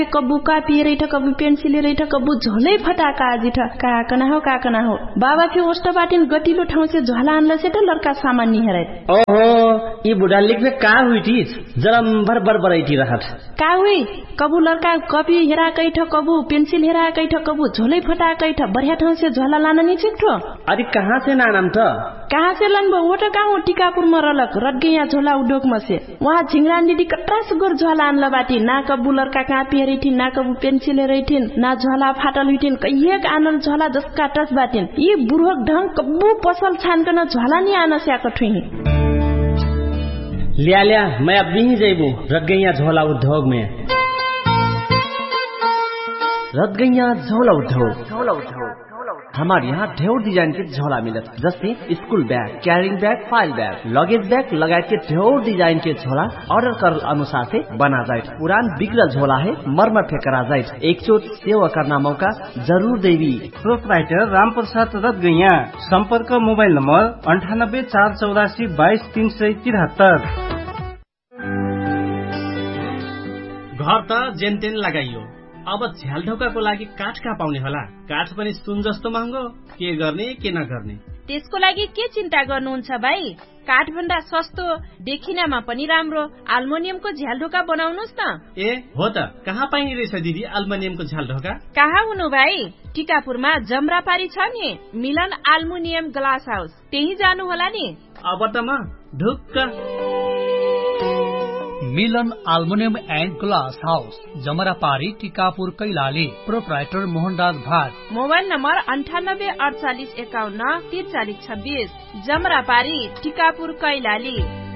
कबू कापी रैठ कबू पेन्सिल रैठ कबू झोलै फटाका जिठ काकना हो बाबा फि ओष्ट बाटिन गतिलो ठाउँ से झोला आनला से त लड़का सामान नि हेरै ओहो ई बुढा लिखबे का हुइटी जरम भर बरबरैटी रहत का हुइ कबू लड़का कपी हेरा कैठ कबू पेन्सिल हेरा कैठ कबू झोलै फटा कैठ बढ़िया ठाउँ से झोला लान नि छिक्ठो अरे कहाँ से नाम त कहाँ से लनबो ओट गाउँ टिकापुर म रलक रडगैया झोला उडोक मसे वहाँ झिंगरान दिदी कट्रा सुगर झोला आनला बाटी ना कबू लड़का कापी हेरैठिन ना कबू पेन्सिल हेरैठिन ना झोला फाटल हुइठिन कहिएक आनल झोला जसका टस बाटिन यी बुढोक ढंग कबू पसल छानकन झोला नि आन स्याक ठुही लिया मैं अब नहीं जाइबू रडगैया झोला उद्योग में रडगैया झोला उद्योग हमारे यहाँ ढेर डिजाइन के झोला मिलत जैसे school bag carrying bag file bag luggage bag लगाए के ढेर डिजाइन के झोला ऑर्डर कर अनुसार से बना जाए पुरान बिगड़ल झोला है मरम्मत करा जाए एक चोट सेवा करना मौका जरूर देवी प्रोपराइटर रामप्रसाद रडगैया संपर्क मोबाइल नंबर 9848822373 घर त जेनतेन लगाइयो अब झ्याल ढोकाको लागि काठ कहाँ पाउने होला काठ पनि सुन जस्तो महँगो के गर्ने के नगर्ने त्यसको लागि के चिन्ता गर्नुहुन्छ भाइ काठ भन्दा सस्तो देखिनमा पनि राम्रो अल्मुनियमको झ्याल ढोका बनाउनुस् न ए हो त कहाँ पाइने रहेछ दिदी अल्मुनियमको झ्याल ढोका कहाँ हुनु भाइ टिकापुरमा जमरापारी छ नि मिलन अल्मुनियम ग्लास हाउस त्यही जानु होला नि अब त म ढुक्क मिलन aluminium and glass house जमरापारी Tikapur Kailali proprietor Mohanraj Bhat mobile number 9848514326 जमरापारी Tikapur Kailali.